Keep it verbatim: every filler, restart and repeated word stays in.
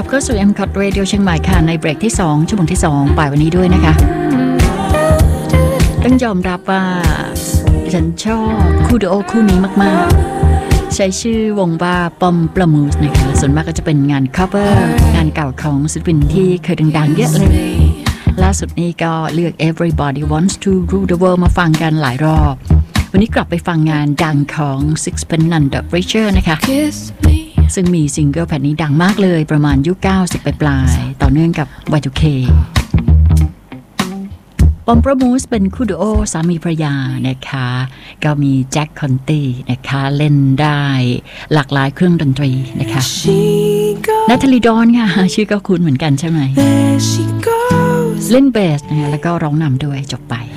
ลับเข้าสู่ เอ็ม คอท Radio เชียงใหม่ค่ะในเบรกที่สองชั่วโมงที่สองบ่ายวันนี้ด้วยนะคะต้องยอมรับว่าฉันชอบคู่ดูโอคู่นี้มากๆใช้ชื่อวงว่าปอมปลามูสนะคะส่วนมากก็จะเป็นงาน cover งานเก่าของศิลปินที่เคยดังๆเยอะเลยล่าสุดนี้ก็เลือก Everybody Wants to Rule the World มาฟังกันหลายรอบวันนี้กลับไปฟังงานดังของ Sixpence None the Richer นะคะซึ่งมีซิงเกิลแผ่นนี้ดังมากเลยประมาณยุคเก้าสิบปลายๆต่อเนื่องกับ วาย ทู เค ปอมปรามูสเป็นคู่ดูโอสามีภรรยานะคะก็มีแจ็คคอนตี้นะคะเล่นได้หลากหลายเครื่องดนตรีนะคะนาธาลีดอนค่ะชื่อก็คุ้นเหมือนกันใช่ไหมเล่นเบสนะคะแล้วก็ร้องนำด้วยจบไป